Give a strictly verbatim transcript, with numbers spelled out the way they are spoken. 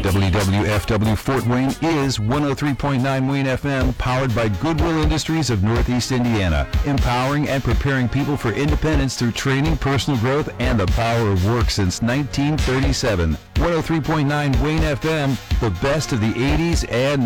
W W F W Fort Wayne is one oh three point nine Wayne F M, powered by Goodwill Industries of Northeast Indiana, empowering and preparing people for independence through training, personal growth, and the power of work since nineteen thirty-seven. one oh three point nine Wayne F M, the best of the eighties and